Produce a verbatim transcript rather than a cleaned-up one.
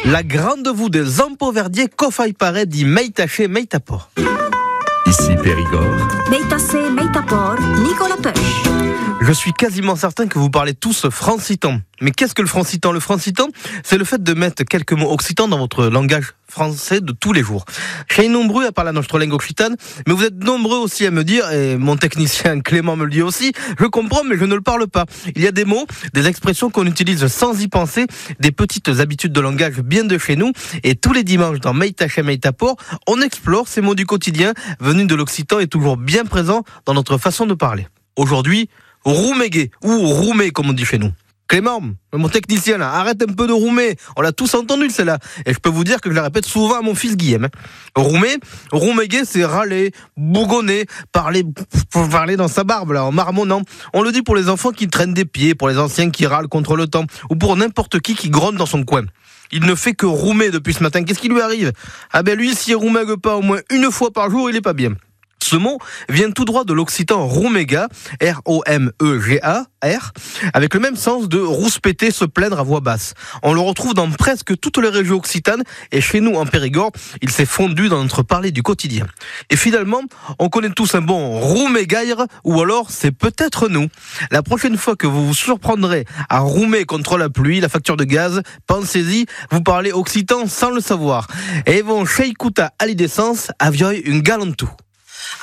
La grande voue des Empoverdiers, Kofai Paré di Meitaché Meitapor. Ici Périgord. Meitassé, Meitapor, Nicolas Peuch. Je suis quasiment certain que vous parlez tous francitan. Mais qu'est-ce que le francitan ? Le francitan, c'est le fait de mettre quelques mots occitans dans votre langage français de tous les jours. Je suis nombreux à parler notre langue occitane, mais vous êtes nombreux aussi à me dire, et mon technicien Clément me le dit aussi, je comprends mais je ne le parle pas. Il y a des mots, des expressions qu'on utilise sans y penser, des petites habitudes de langage bien de chez nous, et tous les dimanches dans Meitaché Meitapor, on explore ces mots du quotidien venus de l'occitan et toujours bien présents dans notre façon de parler. Aujourd'hui, roumégué, ou roumé comme on dit chez nous. Clément, mon technicien là, arrête un peu de roumer. On l'a tous entendu celle-là. Et je peux vous dire que je la répète souvent à mon fils Guillaume. Roumer, rouméguer, c'est râler, bougonner, parler, parler dans sa barbe là, en marmonnant. On le dit pour les enfants qui traînent des pieds, pour les anciens qui râlent contre le temps, ou pour n'importe qui qui gronde dans son coin. Il ne fait que roumer depuis ce matin. Qu'est-ce qui lui arrive ? Ah ben lui, s'il roumègue pas au moins une fois par jour, il est pas bien. Ce mot vient tout droit de l'occitan rouméga, R O M E G A, R, avec le même sens de rouspéter, se plaindre à voix basse. On le retrouve dans presque toutes les régions occitanes et chez nous en Périgord, il s'est fondu dans notre parler du quotidien. Et finalement, on connaît tous un bon roumégaire ou alors c'est peut-être nous. La prochaine fois que vous vous surprendrez à roumer contre la pluie, la facture de gaz, pensez-y, vous parlez occitan sans le savoir. Et bon, Cheikouta à l'idessence, avioy une galantou.